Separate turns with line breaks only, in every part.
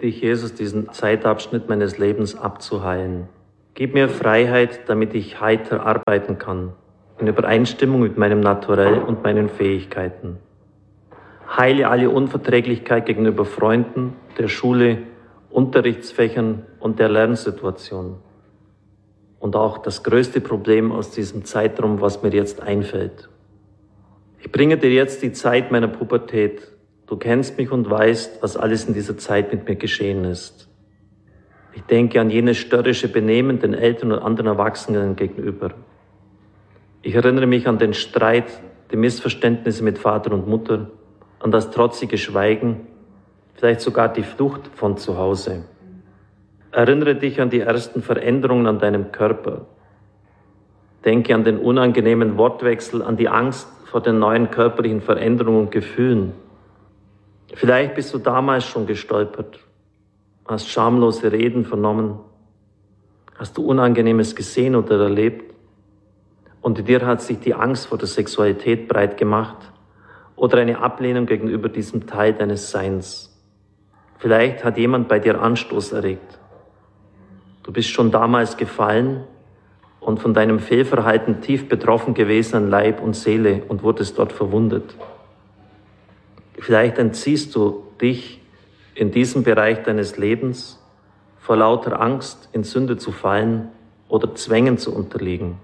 dich, Jesus, diesen Zeitabschnitt meines Lebens abzuheilen. Gib mir Freiheit, damit ich heiter arbeiten kann, in Übereinstimmung mit meinem Naturell und meinen Fähigkeiten. Heile alle Unverträglichkeit gegenüber Freunden, der Schule, Unterrichtsfächern und der Lernsituation. Und auch das größte Problem aus diesem Zeitraum, was mir jetzt einfällt. Ich bringe dir jetzt die Zeit meiner Pubertät. Du kennst mich und weißt, was alles in dieser Zeit mit mir geschehen ist. Ich denke an jenes störrische Benehmen den Eltern und anderen Erwachsenen gegenüber. Ich erinnere mich an den Streit, die Missverständnisse mit Vater und Mutter, an das trotzige Schweigen, vielleicht sogar die Flucht von zu Hause. Erinnere dich an die ersten Veränderungen an deinem Körper. Denke an den unangenehmen Wortwechsel, an die Angst vor den neuen körperlichen Veränderungen und Gefühlen. Vielleicht bist du damals schon gestolpert, hast schamlose Reden vernommen, hast du Unangenehmes gesehen oder erlebt und in dir hat sich die Angst vor der Sexualität breit gemacht oder eine Ablehnung gegenüber diesem Teil deines Seins. Vielleicht hat jemand bei dir Anstoß erregt. Du bist schon damals gefallen und von deinem Fehlverhalten tief betroffen gewesen an Leib und Seele und wurdest dort verwundet. Vielleicht entziehst du dich in diesem Bereich deines Lebens vor lauter Angst, in Sünde zu fallen oder Zwängen zu unterliegen.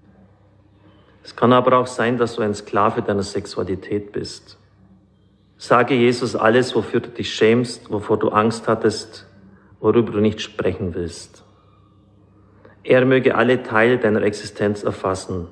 Es kann aber auch sein, dass du ein Sklave deiner Sexualität bist. Sage Jesus alles, wofür du dich schämst, wovor du Angst hattest, worüber du nicht sprechen willst. Er möge alle Teile deiner Existenz erfassen.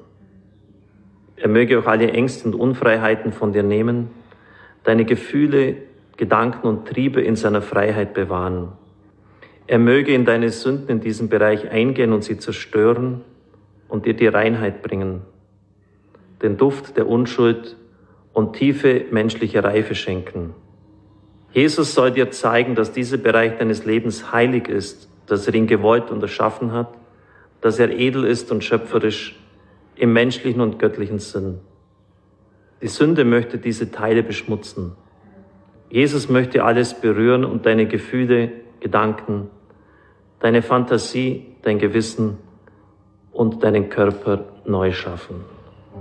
Er möge auch alle Ängste und Unfreiheiten von dir nehmen, deine Gefühle, Gedanken und Triebe in seiner Freiheit bewahren. Er möge in deine Sünden in diesem Bereich eingehen und sie zerstören und dir die Reinheit bringen, den Duft der Unschuld und tiefe menschliche Reife schenken. Jesus soll dir zeigen, dass dieser Bereich deines Lebens heilig ist, dass er ihn gewollt und erschaffen hat, dass er edel ist und schöpferisch im menschlichen und göttlichen Sinn. Die Sünde möchte diese Teile beschmutzen. Jesus möchte alles berühren und deine Gefühle, Gedanken, deine Fantasie, dein Gewissen und deinen Körper neu schaffen.